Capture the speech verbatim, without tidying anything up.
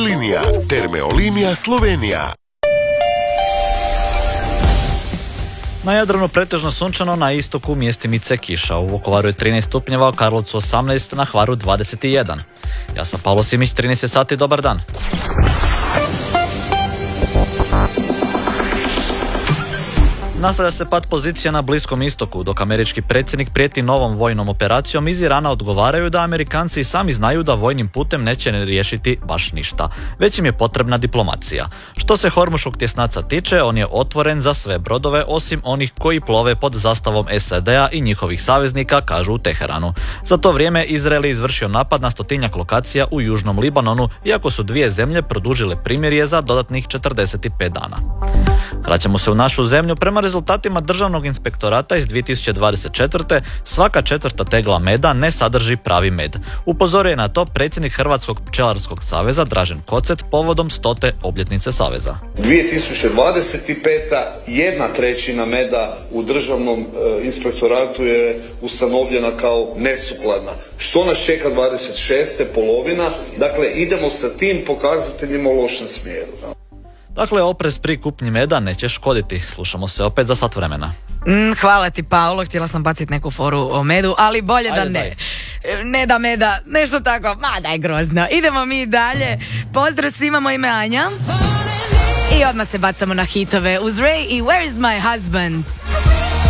Linija, Termeolinija Slovenija. Na Jadranu pretežno sunčano, na istoku mjestimice kiša. U Vukovaru je trinaest stupnjeva, u Karlovcu osamnaest, na Hvaru dvadeset jedan. Ja sam Pavlo Simić, trinaest sati, dobar dan. Nastavlja se pad pozicija na Bliskom istoku, dok američki predsjednik prijeti novom vojnom operacijom. Iz Irana odgovaraju da Amerikanci sami znaju da vojnim putem neće riješiti baš ništa, već im je potrebna diplomacija. Što se Hormuškog tjesnaca tiče, on je otvoren za sve brodove, osim onih koji plove pod zastavom S A D-a i njihovih saveznika, kažu u Teheranu. Za to vrijeme Izrael je izvršio napad na stotinjak lokacija u južnom Libanonu, iako su dvije zemlje produžile primirje za dodatnih četrdeset pet dana. Vraćamo se u našu zemlju. Prema rezultatima Državnog inspektorata iz dvije tisuće dvadeset četvrte. svaka četvrta tegla meda ne sadrži pravi med. Upozorio je na to predsjednik Hrvatskog pčelarskog saveza Dražen Kocet povodom stote obljetnice saveza. dvije tisuće dvadeset peta. jedna trećina meda u Državnom e, inspektoratu je ustanovljena kao nesukladna. Što nas čeka dvadeset šeste polovina? Dakle, idemo sa tim pokazateljima u lošem smjeru. Dakle, oprez pri kupnji meda neće škoditi. Slušamo se opet za sat vremena. Mm, hvala ti, Paolo, htjela sam baciti neku foru o medu, ali bolje Ajde, da ne. daj. Ne da meda, nešto tako, ma daj grozno. Idemo mi dalje. Pozdrav svima, moje ime Anja. I odmah se bacamo na hitove uz Ray i Where is my husband?